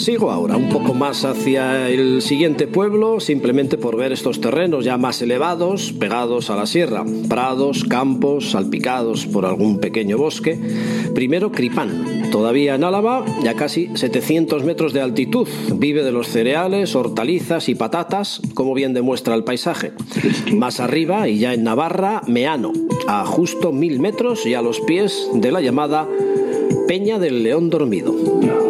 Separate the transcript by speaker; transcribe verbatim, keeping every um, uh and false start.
Speaker 1: Sigo ahora un poco más hacia el siguiente pueblo, simplemente por ver estos terrenos ya más elevados, pegados a la sierra. Prados, campos, salpicados por algún pequeño bosque. Primero Cripán, todavía en Álava, ya casi setecientos metros de altitud. Vive de los cereales, hortalizas y patatas, como bien demuestra el paisaje. Más arriba, y ya en Navarra, Meano, a justo mil metros y a los pies de la llamada Peña del León Dormido.